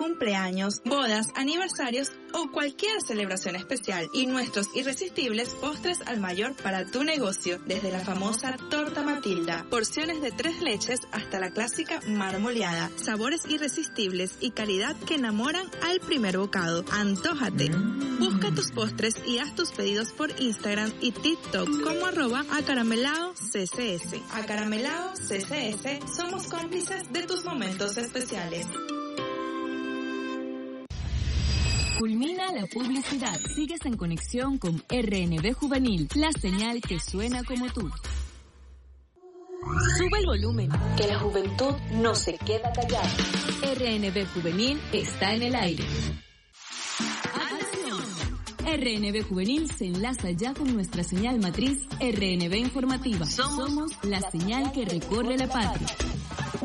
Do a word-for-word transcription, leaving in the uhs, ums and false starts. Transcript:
cumpleaños, bodas, aniversarios o cualquier celebración especial. Y nuestros irresistibles postres al mayor para tu negocio. Desde la famosa torta Matilda, porciones de tres leches hasta la clásica marmoleada. Sabores irresistibles y calidad que enamoran al primer bocado. ¡Antójate! Busca tus postres y haz tus pedidos por Instagram y TikTok como arroba acaramelado C C S. Acaramelado C C S, somos cómplices de tus momentos especiales. Culmina la publicidad. Sigues en conexión con R N B Juvenil, la señal que suena como tú. Sube el volumen, que la juventud no se queda callada. R N B Juvenil está en el aire. R N B Juvenil se enlaza ya con nuestra señal matriz R N B Informativa. Somos la señal que recorre la patria.